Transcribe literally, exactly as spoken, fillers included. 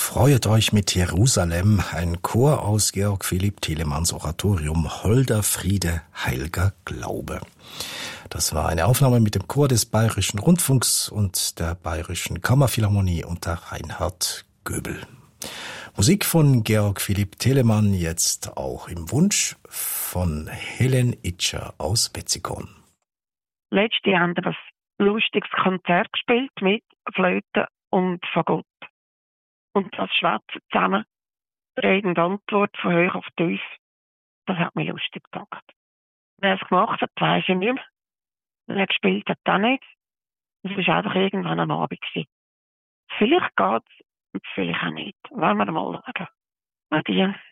Freut euch mit Jerusalem, ein Chor aus Georg Philipp Telemanns Oratorium Holder Friede, heilger Glaube. Das war eine Aufnahme mit dem Chor des Bayerischen Rundfunks und der Bayerischen Kammerphilharmonie unter Reinhard Göbel. Musik von Georg Philipp Telemann, jetzt auch im Wunsch von Helen Itscher aus Wetzikon. Letztes Jahr haben wir ein lustiges Konzert gespielt mit Flöte und Fagott. Und das Schwätzen zusammen, Rede und Antwort von hoch auf tief, das hat mich lustig gemacht. Wer es gemacht hat, weiss ich nicht mehr. Wer gespielt hat, auch nicht. Es war einfach irgendwann am Abend gewesen. Vielleicht geht's und vielleicht auch nicht. Wollen wir mal schauen. Adieu.